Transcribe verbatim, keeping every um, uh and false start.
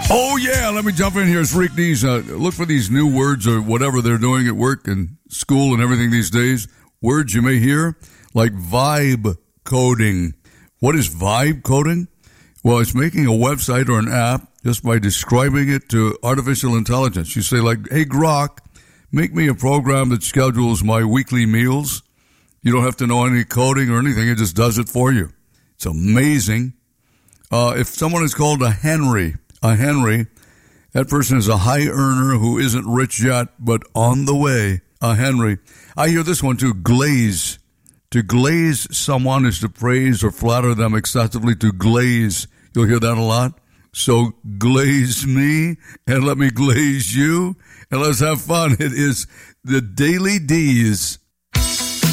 Oh, yeah, let me jump in here. It's Rick Dees. Uh, look for these new words or whatever they're doing at work and school and everything these days. Words you may hear, like vibe coding. What is vibe coding? Well, it's making a website or an app just by describing it to artificial intelligence. You say, like, hey, Grok, make me a program that schedules my weekly meals. You don't have to know any coding or anything. It just does it for you. It's amazing. Uh, if someone is called a Henry, a Henry, that person is a high earner who isn't rich yet, but on the way, a Henry. I hear this one too, glaze. To glaze someone is to praise or flatter them excessively. To glaze, you'll hear that a lot. So glaze me and let me glaze you and let's have fun. It is the Daily D's.